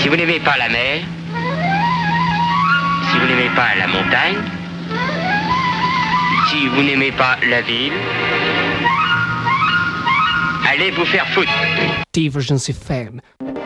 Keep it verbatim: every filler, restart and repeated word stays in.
Si vous n'aimez pas la mer, si vous n'aimez pas la montagne, si vous n'aimez pas la ville, allez vous faire foutre. Divergency Fan.